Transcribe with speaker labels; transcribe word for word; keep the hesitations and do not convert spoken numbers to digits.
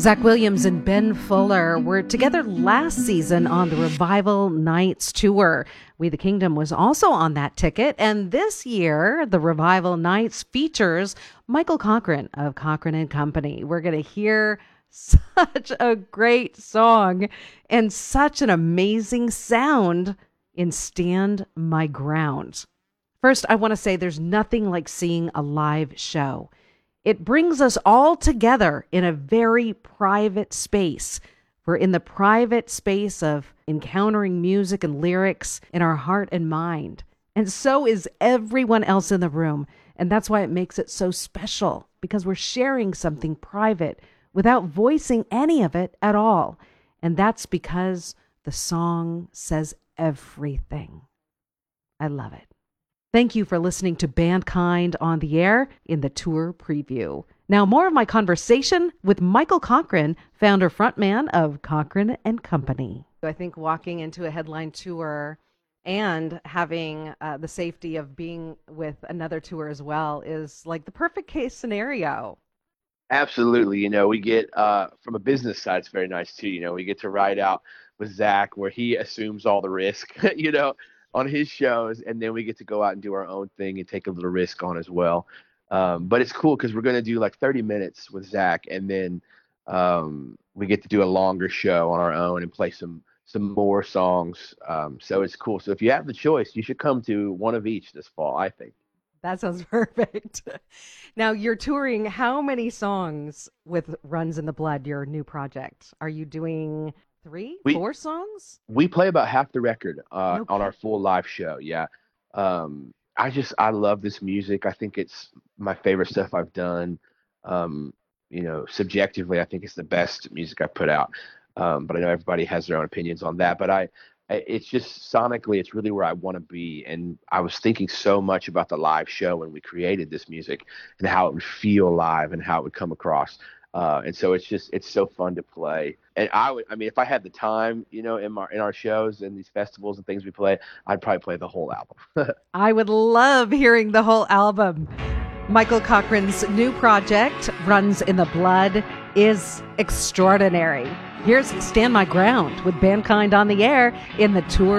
Speaker 1: Zach Williams and Ben Fuller were together last season on the Revival Nights tour. We the Kingdom was also on that ticket, and this year, the Revival Nights features Michael Cochran of Cochran and Company. We're going to hear such a great song and such an amazing sound in Stand My Ground. First, I want to say there's nothing like seeing a live show. It brings us all together in a very private space. We're in the private space of encountering music and lyrics in our heart and mind. And so is everyone else in the room. And that's why it makes it so special, because we're sharing something private without voicing any of it at all. And that's because the song says everything. I love it. Thank you for listening to Bandkind on the Air in the tour preview. Now, more of my conversation with Michael Cochran, founder frontman of Cochran and Company. I think walking into a headline tour and having uh, the safety of being with another tour as well is like the perfect case scenario.
Speaker 2: Absolutely. You know, we get, uh, from a business side, it's very nice too. You know, we get to ride out with Zach where he assumes all the risk, you know, on his shows. And then we get to go out and do our own thing and take a little risk on as well. Um, but it's cool because we're going to do like thirty minutes with Zach. And then um, we get to do a longer show on our own and play some, some more songs. Um, so it's cool. So if you have the choice, you should come to one of each this fall, I think.
Speaker 1: That sounds perfect. Now, you're touring how many songs with Runs in the Blood, your new project? Are you doing three,
Speaker 2: we,
Speaker 1: four songs?
Speaker 2: We play about half the record uh,
Speaker 1: Okay.
Speaker 2: on our full live show. Yeah. Um, I just, I love this music. I think it's my favorite stuff I've done. Um, you know, subjectively, I think it's the best music I've put out. Um, but I know everybody has their own opinions on that. But I, it's just sonically, it's really where I want to be. And I was thinking so much about the live show when we created this music and how it would feel live and how it would come across. Uh, and so it's just, it's so fun to play. And I would, I mean, if I had the time, you know, in my, in our shows and these festivals and things we play, I'd probably play the whole album.
Speaker 1: I would love hearing the whole album. Michael Cochran's new project, Runs in the Blood, is extraordinary. Here's Stand My Ground with Bandkind on the Air in the tour